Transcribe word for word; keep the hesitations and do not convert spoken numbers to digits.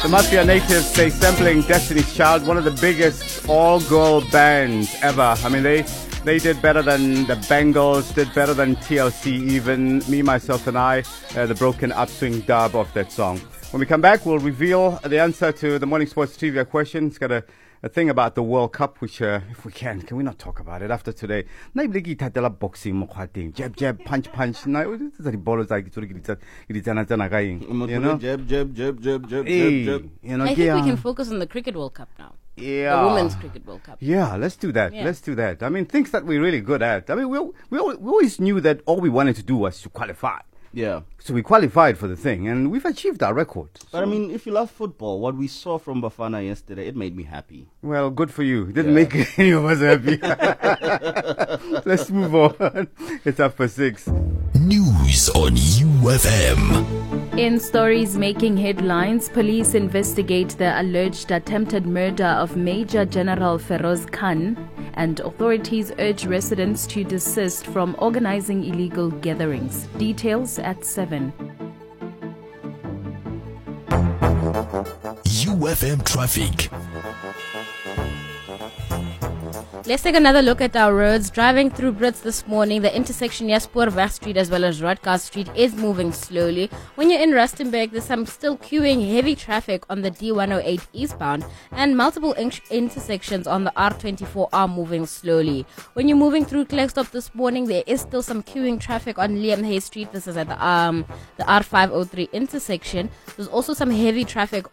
Mafia Natives, they sampling Destiny's Child, one of the biggest all-girl bands ever. I mean, they they did better than the Bengals, did better than T L C even. Me, Myself and I, uh, the broken upswing dub of that song. When we come back, we'll reveal the answer to the Morning Sports Trivia question. It's got a a thing about the World Cup, which, uh, if we can, can we not talk about it after today? Na iblegi tatela boxing mo khwating, jab jab punch punch. Na the ballers like to get it tsana tsana kaing. You know, jab jab jab jab jab hey, jab. You know, I think yeah. we can focus on the Cricket World Cup now. Yeah. The Women's Cricket World Cup. Yeah, let's do that. Yeah. Let's do that. I mean, things that we're really good at. I mean, we we al- we always knew that all we wanted to do was to qualify. Yeah. So we qualified for the thing, and we've achieved our record. But I mean, if you love football, what we saw from Bafana yesterday, it made me happy. Well, good for you. It didn't Yeah. make any of us happy. Let's move on. It's up for six. News on U F M. In stories making headlines, police investigate the alleged attempted murder of Major General Feroz Khan, and authorities urge residents to desist from organizing illegal gatherings. Details at seven. U F M traffic. Let's take another look at our roads. Driving through Brits this morning, the intersection near Spoorweg Street as well as Rutgers Street is moving slowly. When you're in Rustenburg, there's some still queuing heavy traffic on the D one oh eight eastbound, and multiple in- intersections on the R twenty-four are moving slowly. When you're moving through Klerksdorp this morning, there is still some queuing traffic on Liam Hay Street. This is at the um the R five oh three intersection. There's also some heavy traffic